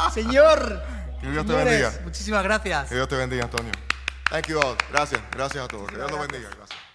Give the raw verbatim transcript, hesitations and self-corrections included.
Señor. Que Dios te Señores, bendiga. muchísimas gracias. Que Dios te bendiga, Antonio. Thank you all. Gracias, gracias a todos. Que Dios los bendiga. Gracias.